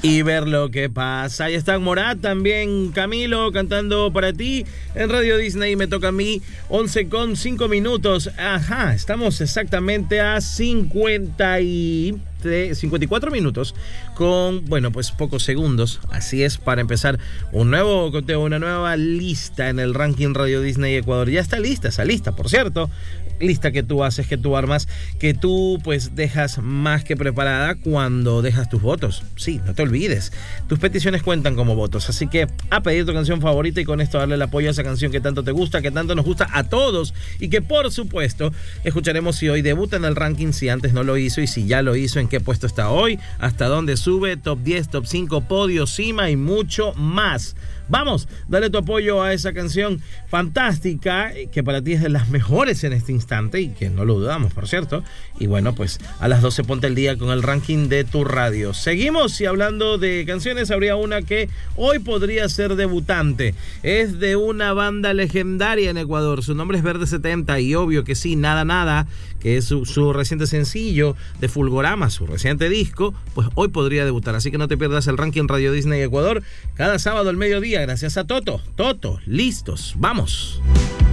y ver lo que pasa. Ahí está Morat, también Camilo cantando para ti en Radio Disney. Me toca a mí, 11:05. Ajá, estamos exactamente a 54 minutos con, bueno, pues pocos segundos. Así es, para empezar un nuevo conteo, una nueva lista en el ranking Radio Disney Ecuador. Ya está lista, esa lista, por cierto. Lista que tú haces, que tú armas, que tú pues dejas más que preparada cuando dejas tus votos. Sí, no te olvides. Tus peticiones cuentan como votos. Así que a pedir tu canción favorita y con esto darle el apoyo a esa canción que tanto te gusta, que tanto nos gusta a todos y que por supuesto escucharemos si hoy debuta en el ranking, si antes no lo hizo y si ya lo hizo, en qué puesto está hoy, hasta dónde sube, top 10, top 5, podio, cima y mucho más. Vamos, dale tu apoyo a esa canción fantástica que para ti es de las mejores en este instante y que no lo dudamos, por cierto. Y bueno, pues a las 12 ponte el día con el ranking de tu radio. Seguimos y hablando de canciones, habría una que hoy podría ser debutante. Es de una banda legendaria en Ecuador. Su nombre es Verde 70 y obvio que sí, Nada, que es su reciente sencillo de Fulgorama, su reciente disco, pues hoy podría debutar. Así que no te pierdas el ranking Radio Disney Ecuador cada sábado al mediodía, gracias a Toto. Listos, vamos.